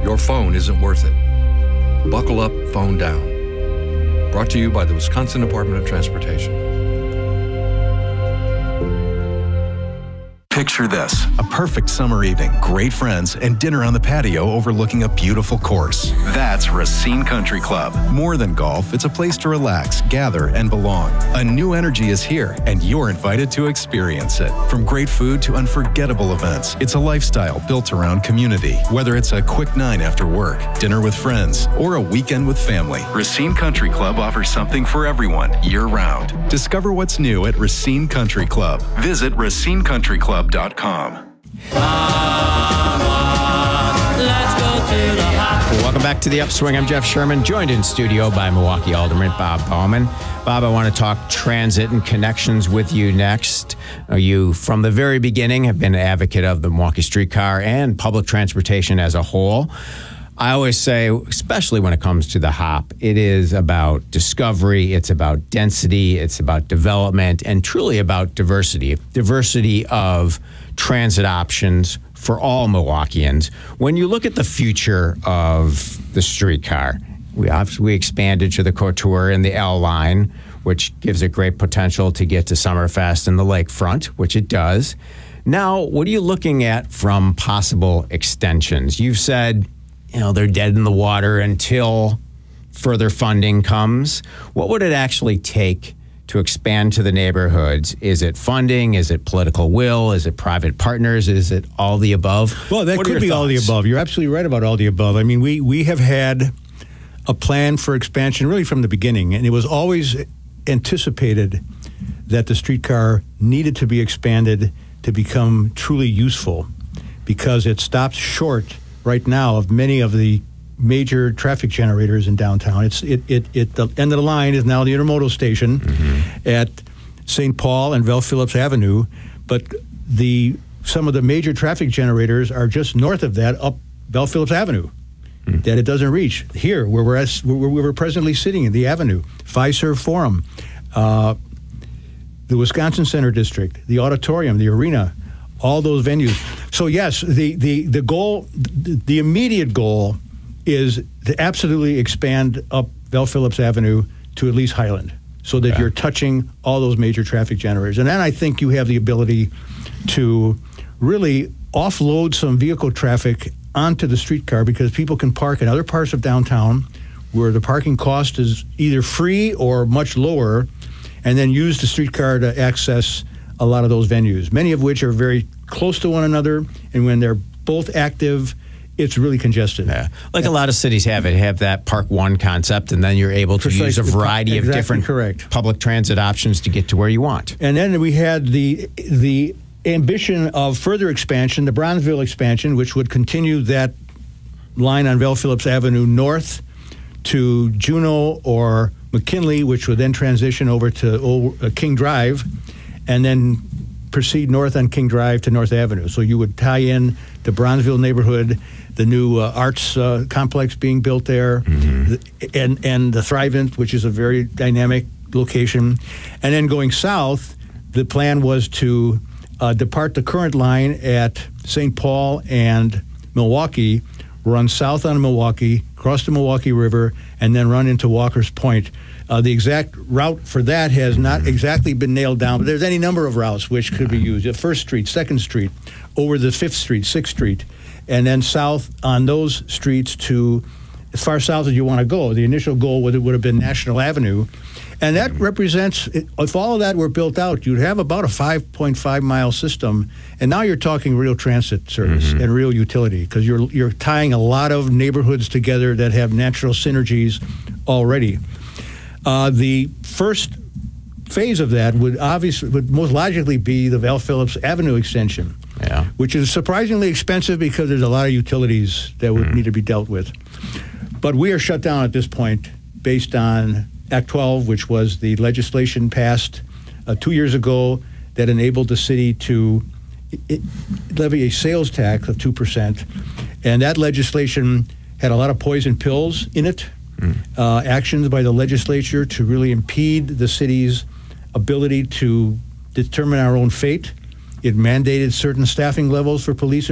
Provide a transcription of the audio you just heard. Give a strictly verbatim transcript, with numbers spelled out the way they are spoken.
your phone isn't worth it. Buckle up, phone down. Brought to you by the Wisconsin Department of Transportation. Picture this, a perfect summer evening, great friends, and dinner on the patio overlooking a beautiful course. That's Racine Country Club. More than golf, it's a place to relax, gather, and belong. A new energy is here, and you're invited to experience it. From great food to unforgettable events, it's a lifestyle built around community. Whether it's a quick nine after work, dinner with friends, or a weekend with family, Racine Country Club offers something for everyone, year-round. Discover what's new at Racine Country Club. Visit racine country club dot com. Welcome back to The Upswing. I'm Jeff Sherman, joined in studio by Milwaukee Alderman Bob Bauman. Bob, I want to talk transit and connections with you next. Uh, you, from the very beginning, have been an advocate of the Milwaukee streetcar and public transportation as a whole. I always say, especially when it comes to the hop, it is about discovery, it's about density, it's about development, and truly about diversity. Diversity of transit options for all Milwaukeeans. When you look at the future of the streetcar, we obviously we expanded to the Couture and the L line, which gives it great potential to get to Summerfest and the lakefront, which it does. Now, what are you looking at from possible extensions? You've said, you know, they're dead in the water until further funding comes. What would it actually take to expand to the neighborhoods? Is it funding? Is it political will? Is it private partners? Is it all the above? Well, that What are could your be all the thoughts? above. You're absolutely right about all the above. I mean, we, we have had a plan for expansion really from the beginning, and it was always anticipated that the streetcar needed to be expanded to become truly useful, because it stops short right now of many of the major traffic generators in downtown. It's it it, it the end of the line is now the intermodal station mm-hmm. at Saint Paul and Vel Phillips Avenue, but the some of the major traffic generators are just north of that, up Vel Phillips Avenue, mm-hmm. that it doesn't reach. Here, where we're at, where we're presently sitting in the avenue, Fiserv Forum, uh, the Wisconsin Center District, the auditorium, the arena, all those venues. So yes, the, the, the goal, the immediate goal is to absolutely expand up Vel Phillips Avenue to at least Highland, so that yeah. you're touching all those major traffic generators. And then I think you have the ability to really offload some vehicle traffic onto the streetcar, because people can park in other parts of downtown where the parking cost is either free or much lower, and then use the streetcar to access a lot of those venues, many of which are very close to one another, and when they're both active, it's really congested. Yeah. Like yeah. a lot of cities have it, have that Park One concept, and then you're able to Precisely. use a variety exactly of different correct. public transit options to get to where you want. And then we had the the ambition of further expansion, the Bronzeville expansion, which would continue that line on Vel Phillips Avenue north to Juneau or McKinley, which would then transition over to Old, uh, King Drive, and then proceed north on King Drive to North Avenue. So you would tie in the Bronzeville neighborhood, the new uh, arts uh, complex being built there, mm-hmm. the, and, and the Thrivent, which is a very dynamic location. And then going south, the plan was to uh, depart the current line at Saint Paul and Milwaukee, run south on Milwaukee, cross the Milwaukee River, and then run into Walker's Point. Uh, the exact route for that has not exactly been nailed down, but there's any number of routes which could be used. At First Street, Second Street, over the Fifth Street, Sixth Street, and then south on those streets to as far south as you want to go. The initial goal would, would have been National Avenue. And that represents, if all of that were built out, you'd have about a five point five mile system. And now you're talking real transit service mm-hmm. and real utility, because you're you're tying a lot of neighborhoods together that have natural synergies already. Uh, the first phase of that would obviously, would most logically be the Vel Phillips Avenue extension, yeah. which is surprisingly expensive because there's a lot of utilities that would mm-hmm. need to be dealt with. But we are shut down at this point based on Act twelve, which was the legislation passed uh, two years ago that enabled the city to it, levy a sales tax of two percent. And that legislation had a lot of poison pills in it, mm. uh, actions by the legislature to really impede the city's ability to determine our own fate. It mandated certain staffing levels for police